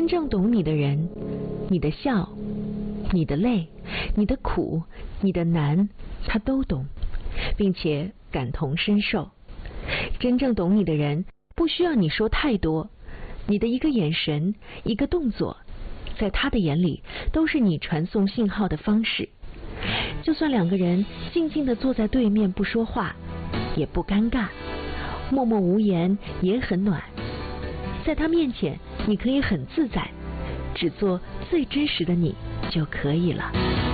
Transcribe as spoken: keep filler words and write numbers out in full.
真正懂你的人，你的笑，你的累，你的苦，你的难，他都懂，并且感同身受。真正懂你的人，不需要你说太多，你的一个眼神，一个动作，在他的眼里都是你传送信号的方式。就算两个人静静地坐在对面不说话，也不尴尬，默默无言也很暖。在他面前，你可以很自在，只做最真实的你就可以了。